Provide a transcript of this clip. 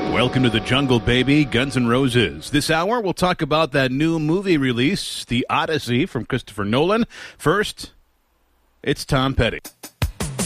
Welcome to the jungle, baby. Guns N' Roses. This hour, we'll talk about that new movie release, The Odyssey, from Christopher Nolan. First, it's Tom Petty.